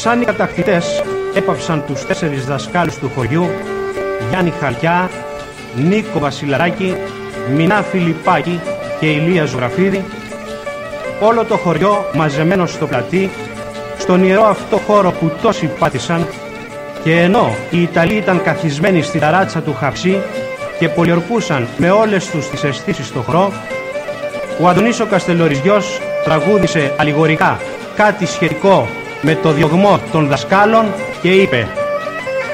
Σαν οι κατακτητές έπαυσαν τους 4 δασκάλους του χωριού, Γιάννη Χαριά, Νίκο Βασιλαράκη, Μινά Φιλιππάκη και Ηλία Ζωγραφίδη, όλο το χωριό μαζεμένο στο πλατή, στον ιερό αυτό χώρο που τόσοι πάτησαν, και ενώ οι Ιταλοί ήταν καθισμένοι στη ταράτσα του Χαψί και πολιορκούσαν με όλες τους τις αισθήσεις στο χορό, ο Αντωνής ο Καστελοριζιός τραγούδισε αλληγορικά κάτι σχετικό με το διωγμό των δασκάλων και είπε: